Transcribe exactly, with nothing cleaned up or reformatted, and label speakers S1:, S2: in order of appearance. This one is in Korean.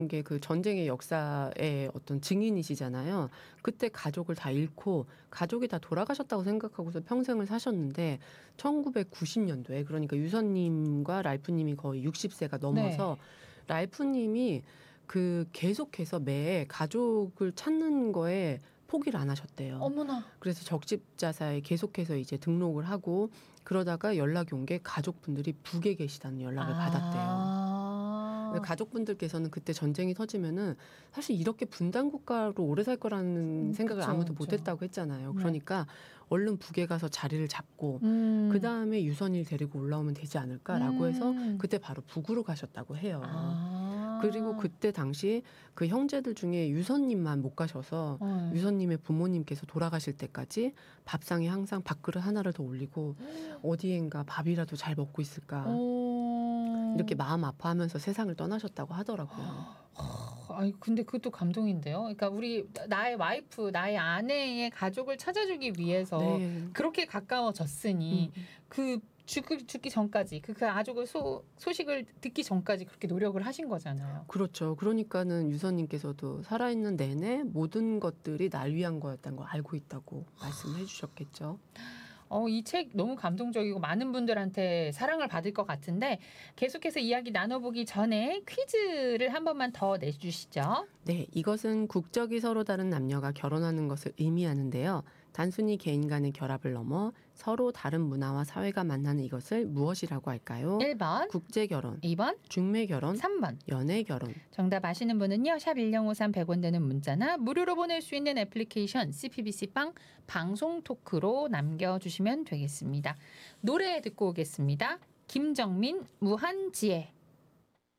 S1: 게 그 전쟁의 역사의 어떤 증인이시잖아요. 그때 가족을 다 잃고 가족이 다 돌아가셨다고 생각하고서 평생을 사셨는데 천구백구십 년도에 그러니까 유서님과 랄프님이 거의 육십 세가 넘어서
S2: 네.
S1: 랄프님이 그 계속해서 매 가족을 찾는 거에 포기를 안 하셨대요.
S2: 어머나.
S1: 그래서 적십자사에 계속해서 이제 등록을 하고 그러다가 연락이 온 게 가족분들이 북에 계시다는 연락을
S2: 아.
S1: 받았대요. 근데 가족분들께서는 그때 전쟁이 터지면은 사실 이렇게 분단 국가로 오래 살 거라는
S2: 음,
S1: 생각을
S2: 그쵸,
S1: 아무도
S2: 그쵸.
S1: 못 했다고 했잖아요.
S2: 네.
S1: 그러니까 얼른 북에 가서 자리를 잡고
S2: 음.
S1: 그다음에 유선이를 데리고 올라오면 되지 않을까라고 해서
S2: 음.
S1: 그때 바로 북으로 가셨다고 해요.
S2: 아.
S1: 그리고 그때 당시 그 형제들 중에 유서님만 못 가셔서
S2: 어.
S1: 유서님의 부모님께서 돌아가실 때까지 밥상에 항상 밥그릇 하나를 더 올리고 어디엔가 밥이라도 잘 먹고 있을까.
S2: 어.
S1: 이렇게 마음 아파하면서 세상을 떠나셨다고 하더라고요.
S2: 아이 근데 그것도 감동인데요. 그러니까 우리 나의 와이프, 나의 아내의 가족을 찾아주기 위해서
S1: 네.
S2: 그렇게 가까워졌으니
S1: 음.
S2: 그 죽기, 죽기 전까지 그, 그 가족의 소, 소식을 듣기 전까지 그렇게 노력을 하신 거잖아요.
S1: 그렇죠. 그러니까는 유서님께서도 살아있는 내내 모든 것들이 날 위한 거였다는 걸 알고 있다고 말씀을 해주셨겠죠.
S2: 어, 이 책 너무 감동적이고 많은 분들한테 사랑을 받을 것 같은데 계속해서 이야기 나눠보기 전에 퀴즈를 한 번만 더 내주시죠.
S1: 네, 이것은 국적이 서로 다른 남녀가 결혼하는 것을 의미하는데요. 단순히 개인 간의 결합을 넘어 서로 다른 문화와 사회가 만나는 이것을 무엇이라고 할까요?
S2: 일 번,
S1: 국제결혼,
S2: 이 번,
S1: 중매결혼,
S2: 삼 번.
S1: 연애결혼.
S2: 정답 아시는 분은요. 샵 일공오삼 백 원 되는 문자나 무료로 보낼 수 있는 애플리케이션 씨피비씨 빵 방송 토크로 남겨주시면 되겠습니다. 노래 듣고 오겠습니다. 김정민 무한지혜.